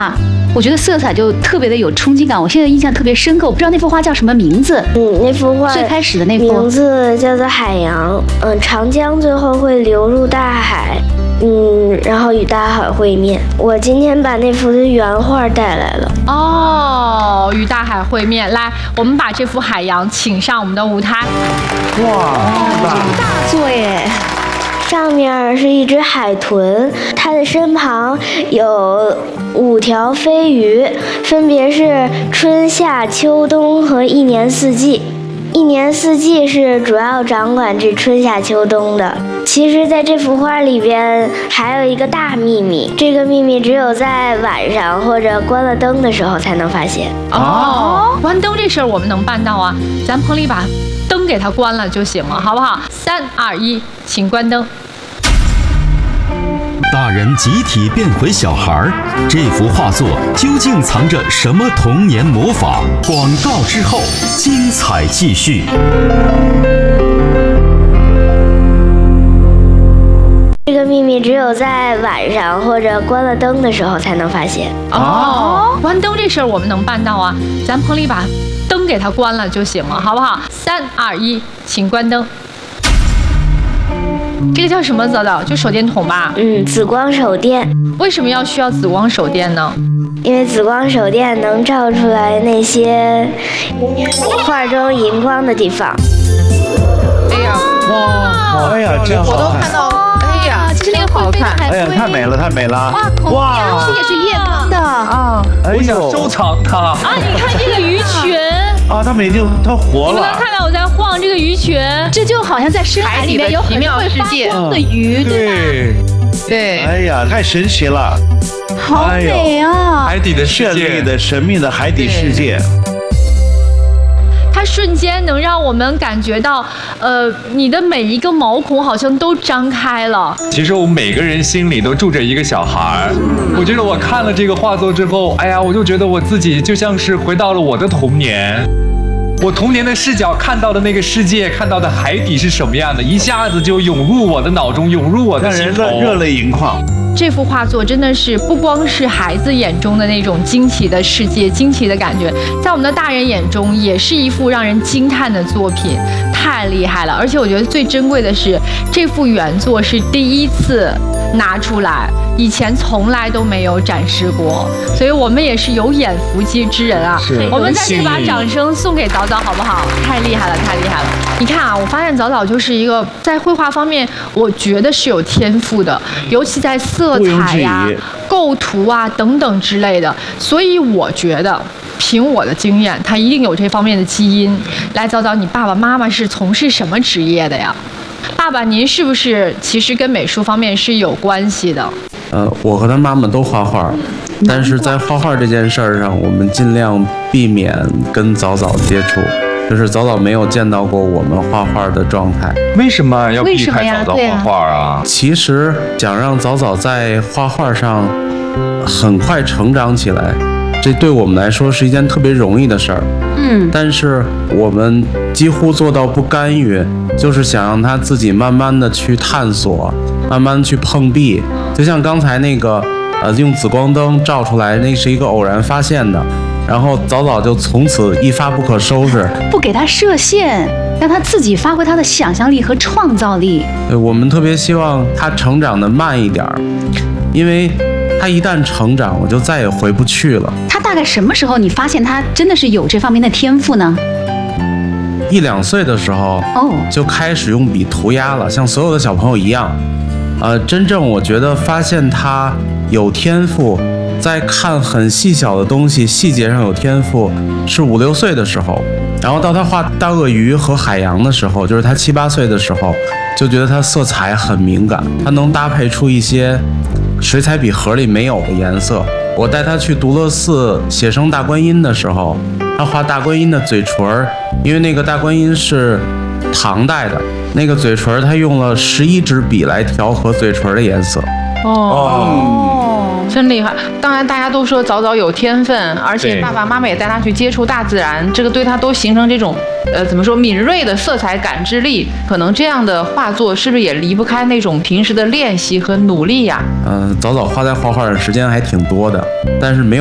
我觉得色彩就特别的有冲击感，我现在印象特别深刻。我不知道那幅画叫什么名字。 那幅画最开始的那幅名字叫做《海洋》。长江最后会流入大海，然后与大海会面。我今天把那幅的原画带来了。 哦，与大海会面。来，我们把这幅海洋请上我们的舞台。 哇， 大作耶！ 上面是一只海豚，它的身旁有5条飞鱼，分别是春夏秋冬和一年四季。一年四季是主要掌管这春夏秋冬的。其实在这幅画里边还有一个大秘密，这个秘密只有在晚上或者关了灯的时候才能发现。 关灯这事儿我们能办到啊，咱棚里把灯给它关了就行了，好不好？3、2、1，请关灯。 大人集体变回小孩，这幅画作究竟藏着什么童年魔法？广告之后，精彩继续。 这个秘密只有在晚上或者关了灯的时候才能发现。 关灯这事儿我们能办到啊，咱棚里把灯给它关了就行了，好不好？3、2、1，请关灯。这个叫什么早早？就手电筒吧？ 紫光手电。 为什么要需要紫光手电呢？ 因为紫光手电能照出来那些画中荧光的地方。 哎呀， 哇，哎呀，真好看！ 我都看到，哎呀， 这个好看！ 哎呀，太美了，太美了！ 哇，这也是夜光的啊！ 我想收藏它。 你看这个鱼群它们已经活了。 你们看到我在晃这个鱼群， 这就好像在深海里面有很多会发光的鱼，对吧？ 对。 哎呀，太神奇了！ 好美啊！ 海底的世界， 绚丽的、神秘的海底世界。 它瞬间能让我们感觉到，你的每一个毛孔好像都张开了。 其实我们每个人心里都住着一个小孩。我觉得我看了这个画作之后，哎呀，我就觉得我自己就像是回到了我的童年。我童年的视角看到的那个世界，看到的海底是什么样的，一下子就涌入我的脑中，涌入我的心头， 热泪盈眶。 这幅画作真的是不光是孩子眼中的那种惊奇的世界、惊奇的感觉，在我们的大人眼中也是一幅让人惊叹的作品，太厉害了！而且我觉得最珍贵的是，这幅原作是第一次拿出来，以前从来都没有展示过，所以我们也是有眼福之人啊！我们再次把掌声送给早早，好不好？太厉害了，太厉害了！你看啊，我发现早早就是一个在绘画方面，我觉得是有天赋的，尤其在色彩呀、构图啊等等之类的，所以我觉得，凭我的经验，他一定有这方面的基因。来，早早，你爸爸妈妈是从事什么职业的呀？爸爸，您是不是其实跟美术方面是有关系的？ 我和他妈妈都画画，但是在画画这件事儿上，我们尽量避免跟早早接触。就是早早没有见到过我们画画的状态。 为什么要避开早早画画啊？ 其实想让早早在画画上很快成长起来，这对我们来说是一件特别容易的事儿。但是我们几乎做到不干预，就是想让他自己慢慢的去探索，慢慢去碰壁。就像刚才那个用紫光灯照出来，那是一个偶然发现的。然后早早就从此一发不可收拾， 不给他设限，让他自己发挥他的想象力和创造力。 我们特别希望他成长的慢一点，因为他一旦成长，我就再也回不去了。 他大概什么时候你发现他真的是有这方面的天赋呢 ？1、2岁的时候，就开始用笔涂鸦了，像所有的小朋友一样。真正我觉得发现他有天赋，在看很细小的东西，细节上有天赋，是5、6岁的时候。然后到他画大鳄鱼和海洋的时候，就是他7、8岁的时候，就觉得他色彩很敏感，他能搭配出一些水彩笔盒里没有的颜色。我带他去独乐寺写生大观音的时候，他画大观音的嘴唇，因为那个大观音是唐代的，那个嘴唇他用了11支笔来调和嘴唇的颜色。 真厉害。当然大家都说早早有天分，而且爸爸妈妈也带他去接触大自然，这个对他都形成这种怎么说敏锐的色彩感知力。可能这样的画作是不是也离不开那种平时的练习和努力呀？ 早早花在画画的时间还挺多的，但是没有